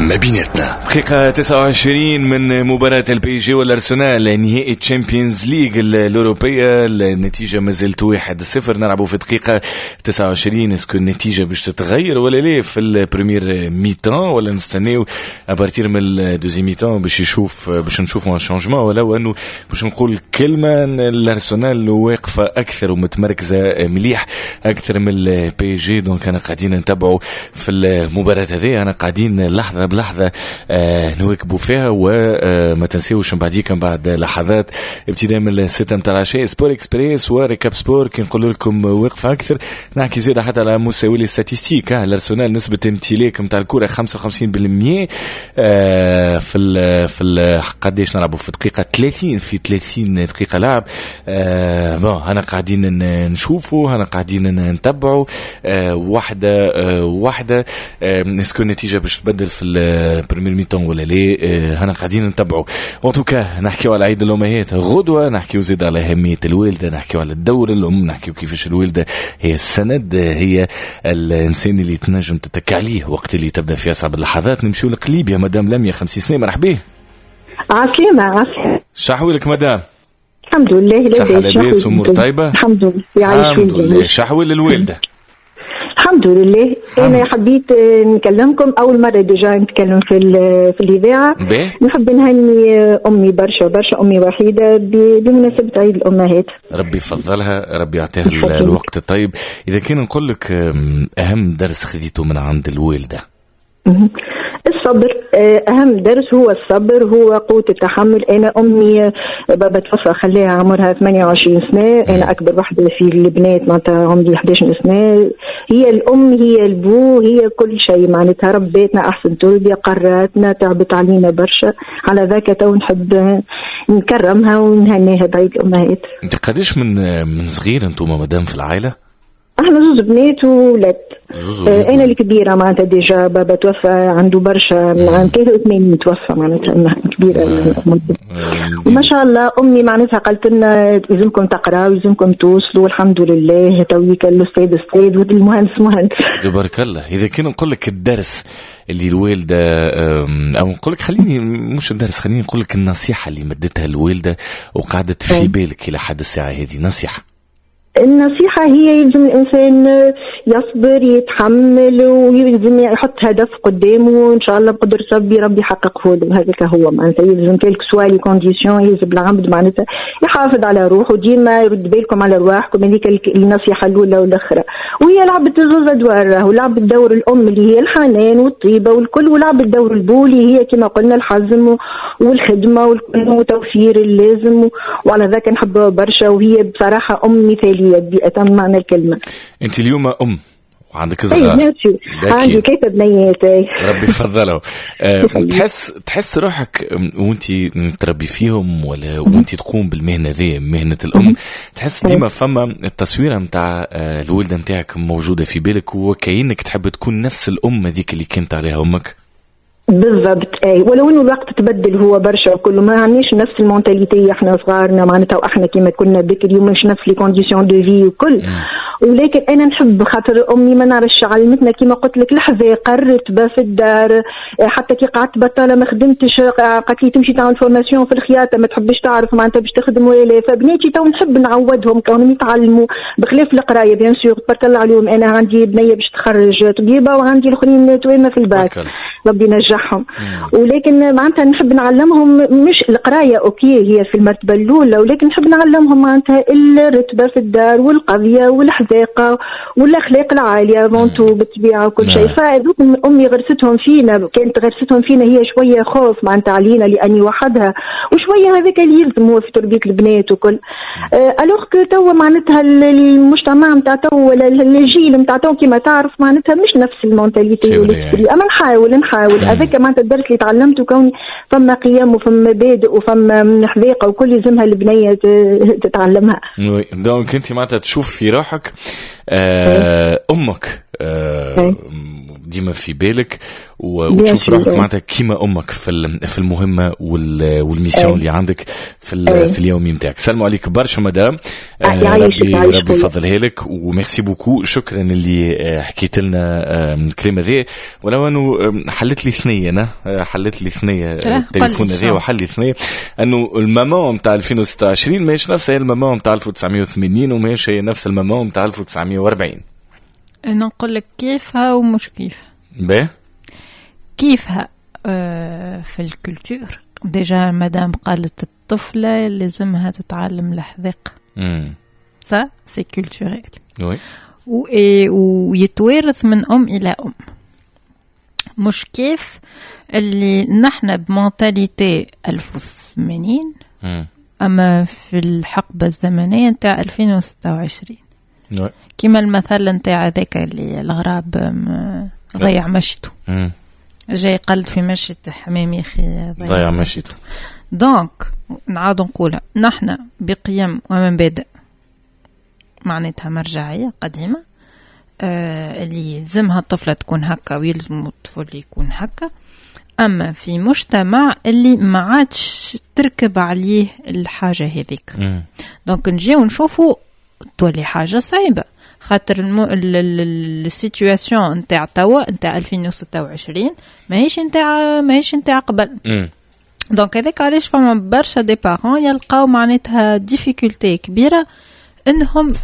ما بيناتنا. دقيقة 29 من مباراة البي جي والأرسنال نهائي تشامبيونز ليج الأوروبية. النتيجة مازالت 1-0. نلعبوا في دقيقة 29. اسكو النتيجة باش تتغير ولا ليه في البريمير ميتان، ولا نستناو ابارتير من الدوزي ميتان باش نشوفوا شانجمون، ولا انه باش نقول كلمة الأرسنال واقفة أكثر ومتمركزة مليح أكثر من البي جي. دونك أنا قاعدين نتابعوا في المباراة هذه، أنا قاعدين لحظة بلحظة نواكبوا فيها. وما تنسيوش بعد لحظات ابتداء من الستة متاع العشاء سبور اكسبريس وريكاب سبور كي نقول لكم واقفة أكثر. نحكي زيادة حتى على مستوى الاستاتيستيك. الأرسنال نسبة امتلاك متاع الكرة 55% في قديش نلعبوا في دقيقة 30 في 30 دقيقة لعب. أنا قاعدين نشوفوا، أنا قاعدين نتبعوا واحدة نسكن النتيجة باش تبدل في البريمير ميتون ولا ليه. هنا قاعدين نتبعوا. وانتوكا نحكيو على عيد الأمهات غدوة، نحكيو زيد على أهمية الوالدة، نحكيو على الدور الأم، نحكيو كيفاش الوالدة هي السند، هي الإنسان اللي تنجم تتكى عليه وقت اللي تبدأ في أصعب اللحظات. نمشيو لقليب يا مدام لميا 50 سنة. مرحبا. عسلامة. شحوالك مدام؟ الحمد لله. صحة لاباس أمور طيبة؟ الحمد لله. الحمد لله. شحوال الوالدة؟ الحمد لله. أنا حبيت نكلمكم أول مرة ديجا نتكلم في الإذاعة. نحب نهني أمي برشا أمي وحيدة بمناسبة عيد الأمهات. ربي يفضلها، ربي يعطيها الوقت الطيب. إذا كان نقول لك أهم درس خذيته من عند الوالدة؟ الصبر. أهم درس هو الصبر، هو قوة التحمل. أنا أمي بابا توفى خليها عمرها 28 سنة، أنا أكبر واحدة في البنات معناتها عمري 11 سنة. هي الأم، هي البو، هي كل شيء معناتها. ربيتنا أحسن تربية، قراتنا، تعبت علينا برشا. على ذاك تو نحب نكرمها ونهنيها بعيد الأمهات. أنت قديش من صغير أنتم مدام في العائلة؟ احنا زوز بنات وولاد. انا الكبيره معناتها ديجا بابا توفى عنده برشا عام 83 توفى معناتها كبيره. وما شاء الله امي معناتها قالت لنا لازمكم تقراوا، لازمكم توصلوا، والحمد لله تويك الاستاذ استاذ والمهندس مهندس. تبارك الله. اذا كان نقول لك الدرس اللي الوالده، او نقول لك خليني مش الدرس، خليني نقول لك النصيحه اللي مدتها الوالده وقعدت في بالك الى حد الساعه هذه، نصيحه. النصيحة هي يلزم الإنسان يصبر يتحمل ويلزم يحط هدف قدامه، وإن شاء الله بقدر ربي يحققه له. هذاك هو معناتها يلزم كلك سوا لي كونديسيون، يلزم العبد معناتها يحافظ على روحه ديما، يرد بالكم على رواحكم. هذيك النصيحة الأولى والأخرى. وهي لعبت زوز أدوار، ولعبت دور الأم اللي هي الحنان والطيبة والكل، ولعبت دور البو اللي هي كما قلنا الحزم والخدمة والكل وتوفير اللازم. وعلى ذاك نحبها برشا، وهي بصراحة أم مثالية بأتم معنى الكلمة. أنت اليوم أم وعندك صغار؟ عندي 3 بنيات. ربي يفضلهم. تحس روحك وانت تربي فيهم ولا وانت تقوم بالمهنة ذي، مهنة الأم، تحس ديما فما التصوير متاع الولدة متاعك موجودة في بالك، وكأنك تحب تكون نفس الأم ذيك اللي كنت عليها أمك؟ بالضبط. ولو انه الوقت تبدل هو برشا وكله، ما عندناش نفس المونتاليتي احنا صغارنا معناتها، واحنا كما كنا بكري ومش نفس لي كونديسيون دو في وكل. ولكن انا نحب خاطر امي ما نعرفش علمتنا كما قلت لك لحظه قرت في الدار، حتى كي قعدت بطاله ما خدمتش، قالت لي تمشي تعمل فورماسيون في الخياطه، ما تحبش تعرف معناتها باش تخدم ولا. فبناتي تو نحب نعودهم كونهم يتعلموا بخلاف القرايه بيان سور. تبارك الله عليهم. انا عندي بنيه باش تخرج طبيبه وعندي الاخرين تويمه في الباك، ربي ينجحهم. ولكن معناتها نحب نعلمهم مش القرايه اوكي هي في المرتبه الاولى، ولكن نحب نعلمهم معناتها الرتبه في الدار والقضيه والحذاقه والاخلاق العاليه مونتو بالطبيعه وكل شيء. فهذوك امي غرستهم فينا، كانت غرستهم فينا هي شويه خوف معناتها علينا لاني وحدها، وشويه هذاك اللي يلزموا في تربيه البنات وكل. الوغ توا معناتها المجتمع نتاع توا الجيل نتاع توا كما تعرف معناتها مش نفس المونتاليتي والاسبري. اما نحاول هذاك معناتها الدرس اللي تعلمته كوني فما قيم وفما مبادئ وفما حذاقه وكل يلزمها البنيه تتعلمها. دونك انت معناتها تشوف في روحك امك ديما في بالك وتشوف روحك معناتها كيما امك في المهمه والميسيون اللي عندك في اليومي نتاعك. سلام عليك برشا مدام، ربي يفضلها لك وميرسي بوكو. شكرا اللي حكيت لنا الكلام هذا، ولو انه حلت لي ثنيه التليفون هذا وحل لي ثنيه انه المامون نتاع 2026 ماهيش نفس هي المامون نتاع 1980 وماهيش هي نفس المامون نتاع 1940. انا نقول لك كيفها ومش كيفها. باهي كيفها في الكولتور ديجا مدام قالت الطفله لازمها تتعلم الحذاقه. ça c'est culturel. oui. ويتوارث من ام الى ام. مش كيف اللي نحن بمنتاليتي 1080 اما في الحقبه الزمنيه نتاع 2026 كيما المثل نتاع ذاك اللي الغراب ضيع مشيته جاي قلد في مشية حمام يخي ضيع مشيته. دونك نعاود نقولها نحن بقيم ومبادئ معناتها مرجعية قديمة اللي يلزمها الطفلة تكون هكا ويلزم الطفل يكون هكا، أما في مجتمع اللي ما عادش تركب عليه الحاجة هذيك. دونك نجي ونشوفوا تولي حاجة صعيبة خاطر السيتواسيون نتاع توا نتاع 2026 ماهيش نتاع قبل. دونك هذاك علاش فما برشا دي بارون يلقاو معناتها ديفيكولتي كبيرة انهم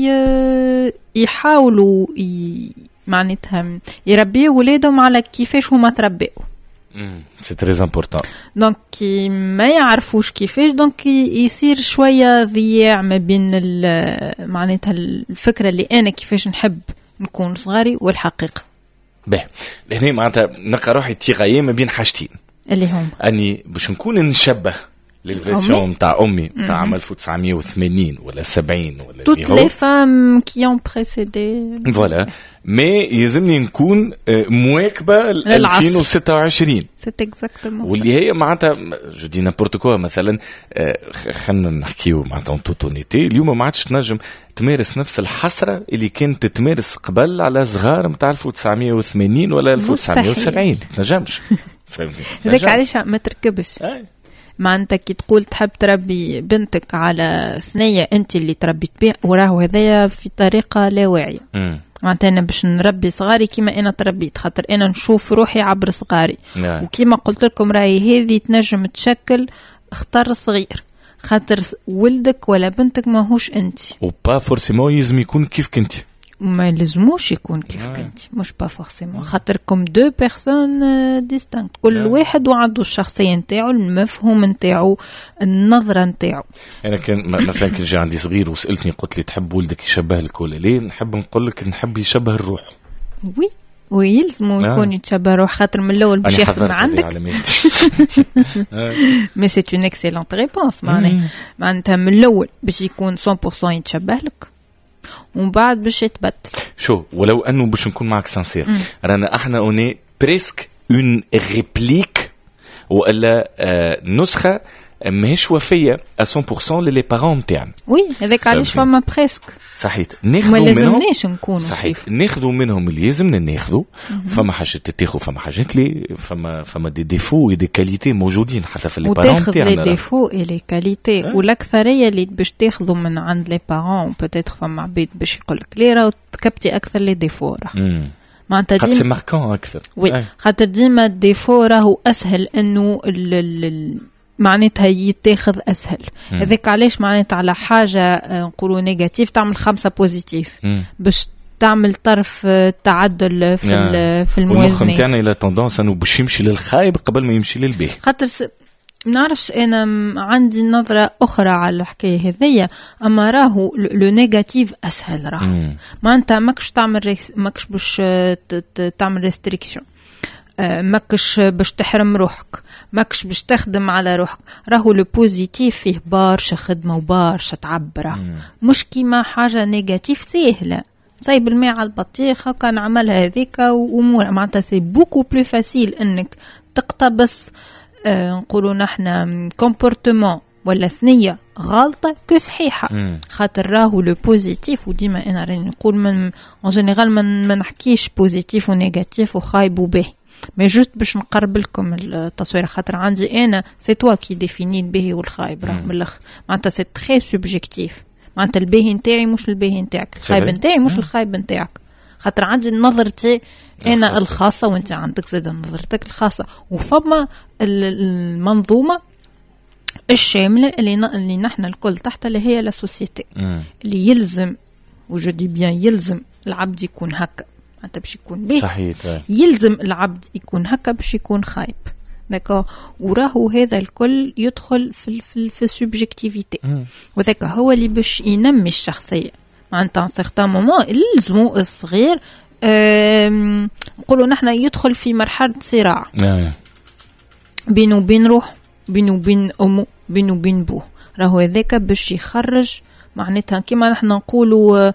يحاولوا معناتها يربيوا ولادهم على كيفاش هما تربوا. سي تري امبورطون. دونك ما يعرفوش كيفاش، دونك يصير شويه ضياع ما بين معناتها الفكره اللي انا كيفاش نحب نكون صغاري والحقيقه. باهي لهنا معناتها نلقى روحي تيغايي ما بين حاجتين اللي هم اني باش نكون نشبه للفيرسيون نتاع امي نتاع 1980 ولا 70 ولا toutes les femmes qui ont précédé voilà mais يلزمني نكون مواكبه 2026. c'est exactement واللي هي معناتها جو دي نابورت كوا مثلا خلينا نحكيو معناتها توتونيتي اليوم ما عادش تنجم تمارس نفس الحسره اللي كانت تمارس قبل على صغار نتاع 1980 ولا 1970 تنجمش. فهمتني هذاك علاش ما تركبش. معناتها كي تقول تحب تربي بنتك على ثنية انت اللي تربيت بها وراه هذايا في طريقة لا واعية. معناتها انا باش نربي صغاري كيما انا تربيت خاطر انا نشوف روحي عبر صغاري. وكيما قلت لكم راهي هذه تنجم تشكل اختار صغير خاطر ولدك ولا بنتك ماهوش انت وبا فورسيمون يلزم يكون كيف كنت. ما لازموش يكون كيف كنت مش با فورسيمون خاطركم دو بيرسون ديستانكت كل واحد وعنده الشخصيه نتاعو المفهوم نتاعو النظره نتاعو. انا كان مثلا كي جا عندي صغير وسالتني قلت لي تحب ولدك يشبه لك ولا ليه؟ نحب نقول لك نحب يشبه الروح. وي ويلزمو يكون يتشبه روح خاطر من الاول باش ياخذ عندك. مي سي اون اكسيلونت ريبونس معناتها من الاول باش يكون 100% يتشبه لك ومن بعد باش يتبدل. شو ولو انه باش نكون معك سانسير رانا احنا اوني بريسك اون ريبليك ولا نسخه ماهيش وفيه 100% للي بارون نتاعنا. وي هذاك علاش فما بريسك صحيح ناخذوا منهم ما لازمناش نكون صحيح ناخذوا منهم اللي لازمنا ناخذوا. فما حاجات تتاخذ فما حاجات لي فما دي ديفو ودي كاليتي موجودين حتى في لي بارون تاعنا. وتاخذ لي ديفو اي لي كاليتي والاكثريه اللي باش تاخذوا من عند لي بارون بوتيتر فما عبيد باش يقول لك لي راه تكبتي اكثر لي ديفو راه معناتها خاطر سي ماركون اكثر. وي خاطر ديما الديفو راهو اسهل انه معناتها يتاخذ اسهل. هذاك علاش معناتها على حاجه نقولوا نيجاتيف تعمل 5 بوزيتيف باش تعمل طرف تعدل في الموازنه. المخ نتاعنا الى توندونس انه باش يمشي للخايب قبل ما يمشي للباهي. خاطر منعرفش انا عندي نظره اخرى على الحكايه هذيا اما راهو لو نيجاتيف اسهل راهو معناتها ماكش باش تعمل ريستريكشن ماكش باش تحرم روحك ماكش باش تخدم على روحك. راهو لو بوزيتيف فيه برشا خدمه وبرشا تعبره مش كيما حاجه نيجاتيف سهله صايب الماء على البطيخه كان عملها هذيك وامور معناتها سي بوكو بلو فاسيل انك تقتبس نقولوا نحنا كومبورتمون ولا ثنية غلطة كصحيحة. خاطر راهو لو بوزيتيف، وديما أنا راني نقول من en général ما نحكيش بوزيتيف ونيجاتيف وخايب وباهي، ما جوست باش نقرب لكم التصوير. خاطر عندي أنا سي توا كي ديفيني الباهي والخايب، راه من الآخر معناتها سي تري سوبجيكتيف. معناتها الباهي نتاعي مش الباهي نتاعك، الخايب نتاعي مش الخايب نتاعك. خاطر عندي نظرتي أنا الخاصة وأنت عندك زاد نظرتك الخاصة، وفما المنظومة الشاملة اللي نحن الكل تحت، اللي هي لا سوسيتي، اللي يلزم وجدي بيان يلزم العبد يكون هكا حتى باش يكون به صحيح. يلزم العبد يكون هكا باش يكون خايب. داكو وراهو هذا الكل يدخل في السوبجيكتيفيتي، وذاك هو اللي باش ينمي الشخصية. معناتها سيغتان مومون يلزمو الصغير نقولوا نحن يدخل في مرحلة صراع بينه وبين روح، بينه وبين أمه، بينه وبين بوه. راهو هذاك باش يخرج معناتها كما نحن نقولوا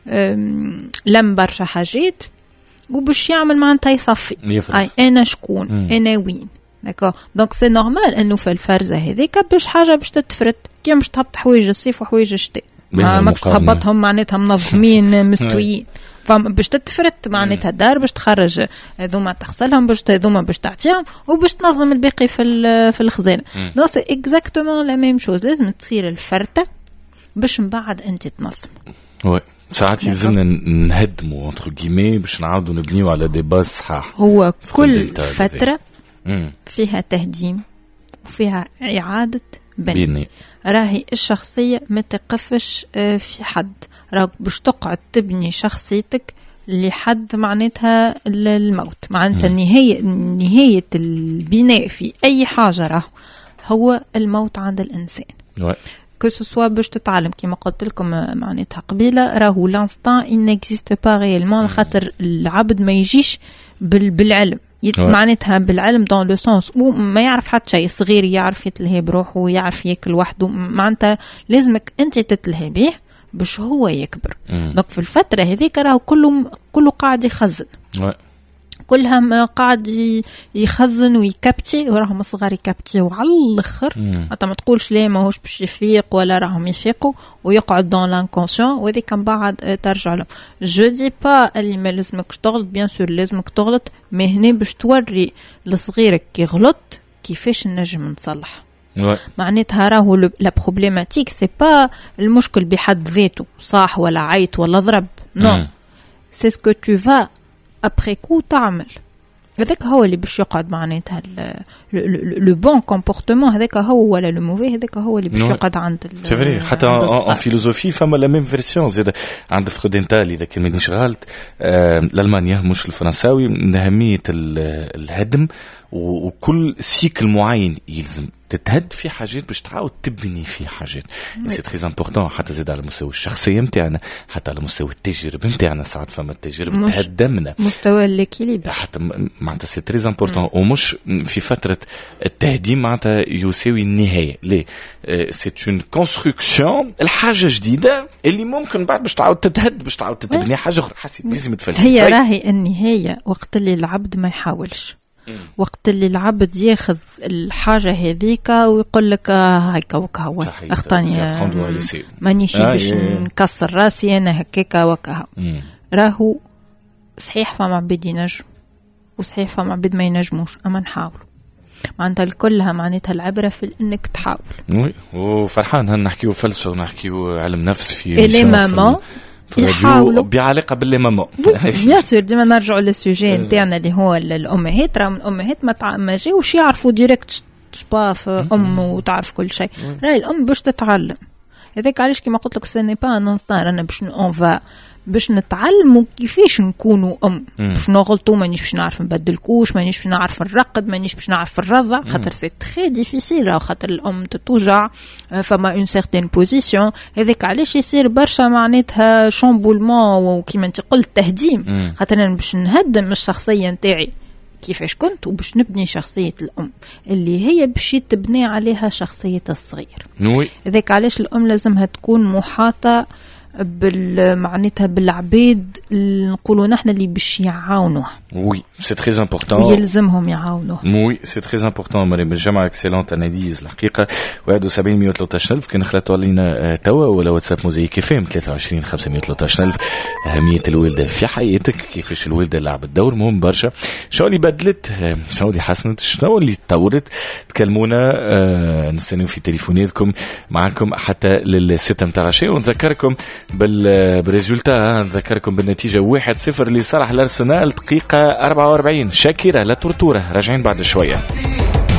لم برشا حاجات، وباش يعمل معناتها يصفي أنا شكون أنا وين. دونك سي نورمال انه في الفرزه هذيك باش حاجه باش تتفرت كيما باش تهبط حوايج الصيف وحوايج الشتاء، ماكش تهبطهم معناتها منظمين مستويين، باش تتفرت معناتها الدار باش تخرج هذوما تغسلهم، باش هذوما باش تعطيهم، وباش تنظم الباقي في الخزانه. دونك سي اكزاكتومون لا ميم شوز، لازم تصير الفرته باش من بعد انت تنظم. وي ساعات يلزمنا نهدموا انتر كيمي باش نعاودوا نبنيو على دي باز صحاح. هو كل فتره فيها تهديم وفيها إعادة بناء. راهي الشخصية ما تقفش في حد، راك باش تقعد تبني شخصيتك لحد معناتها الموت. معناتها نهاية البناء في أي حاجة راهو هو الموت عند الإنسان. كسوسوا باش تتعلم كما قلت لكم معناتها قبيلة، راهو لانستان إن إكزيست با ريالمون، خاطر العبد ما يجيش بالعلم، معناتها بالعلم دون لو سونس وما يعرف حتى شيء. صغير يعرف يتلهي بروحه ويعرف ياكل وحده، معناتها لازمك انت تتلهي به باش هو يكبر. دونك في الفتره هذيك راهو كله قاعد يخزن، كلها ما قاعد يخزن ويكبتي، وراهم الصغار يكبتيو على الاخر. حتى ما تقولش ليه ماهوش باش يفيق ولا راهم يفيقوا ويقعد دون لانكونسيون، وهذيك من بعد ترجع لهم. جو دي با اللي ما لازمكش تغلط، بيان سور لازمك تغلط، ما هنا باش توري لصغيرك كي غلط كيفاش نجم نصلح. معناتها راهو لا بروبليماتيك سي با المشكل بحد ذاته صح ولا عيط ولا ضرب، نو سي سكو تو فا ابري كو تعمل. هذاك هو اللي باش يقعد معناتها لو بون كومبورتمون، هذاك هو ولا لو موفي، هذاك هو اللي باش يقعد عند سي حتى ان فيلوزوفي فما لا ميم فيرسيون زاد عند فرودنتال اذا كان مانيش غلط الالمانيا مش الفرنساوي، من اهميه الهدم، وكل سيكل معين يلزم تتهد في حاجات باش تعاود تبني في حاجات. سي تري امبورطون حتى زاد على مستوى الشخصيه نتاعنا، حتى على مستوى التجربه نتاعنا. ساعات فما التجربه تهدمنا مستوى الإكيليبر حتى معناتها سي تري امبورطون، ومش في فتره التهديم معناتها يساوي النهايه، ليه سي اون كونستركسيون الحاجه جديده اللي ممكن بعد باش تعاود تتهد باش تعاود تبني حاجه اخرى. حسيت لازم تفلسف. هي راهي النهايه وقت اللي العبد ما يحاولش، وقت اللي العبد ياخذ الحاجة هذيك ويقول لك هايكا وكا اختاني مانيش باش نكسر راسي انا هكاكا وكا. راهو صحيح فما عباد ينجم وصحيح فما عباد ما ينجموش، اما نحاول. معناتها الكلها معناتها العبرة في انك تحاول. وي وفرحان هنحكيو فلسفة ونحكيو علم نفس في الامامة يحاولوا بعلاقه بالماما. بيان سور ديما نرجعوا للسوجي نتاعنا اللي هو الامهات. راهم الامهات ما جاوش يعرفوا ديريكت شباف ام وتعرف كل شيء. راهي الام باش تتعلم. هذاك علاش كيما قلت لك سي با ان انستان رانا باش نتعلموا كيفاش نكونوا باش نغلطوا، مانيش باش نعرف نبدل كوش، مانيش باش نعرف الرقد، مانيش باش نعرف الرضع، خاطر سي تري ديفيسيل، خاطر الام تتوجع فما اون سيغتين بوزيسيون. هذاك علاش يصير برشا معناتها شامبولمون وكيما انت قلت تهديم، خاطر انا باش نهدم الشخصيه نتاعي كيفاش كنت وباش نبني شخصيه الام اللي هي باش تبني عليها شخصيه الصغير. هذاك علاش الام لازمها تكون محاطه معناتها بالعباد نقولوا نحن اللي باش يعاونوه. Oui, c'est très important. ويلزمهم يعاونوه. Oui, c'est très important. مريم بالجمعة اكسلونت اناليز الحقيقة. 71 113,000 كان خلطوا علينا توا ولا واتساب موزايك اف ام 23 513,000. أهمية الوالدة في حياتك، كيفاش الوالدة لعبت دور مهم برشا، شنو اللي بدلت، شنو اللي حسنت، شنو اللي تطورت. تكلمونا نستناو في تليفوناتكم معكم حتى للستة متاع العشاء. ونذكركم بالريزولتا، نذكركم بالنتيجة 1-0 لصالح الأرسنال دقيقة 44. شاكرة لا تورتورة، راجعين بعد شوية.